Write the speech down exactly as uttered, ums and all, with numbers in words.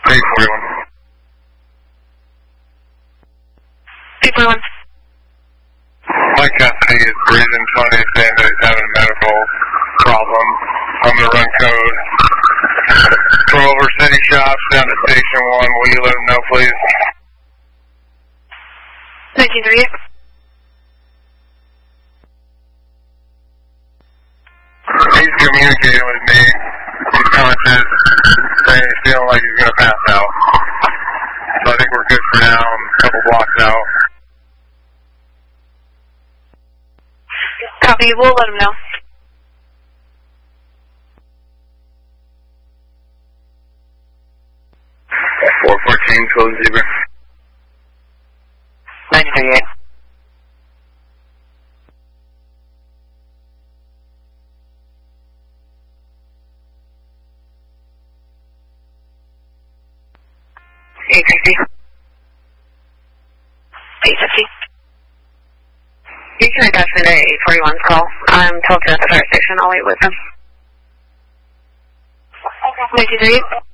eight forty-one. eight forty-one. Mike Cassidy is breathing funny, saying that he's having a medical problem. I'm going to run code. Go over city shops down to station one. Will you let him know, please? nineteen thirty-eight. He's communicating with me. He's conscious, saying he's feeling like he's going to pass out. So I think we're good for now. I'm a couple blocks out. Copy. We'll let him know. four fourteen, code zebra. nineteen thirty-eight. eight fifty. eight fifty. You can attach me to eight forty-one's call. I'm told to at the fire station. I'll wait with them. nineteen thirty-eight.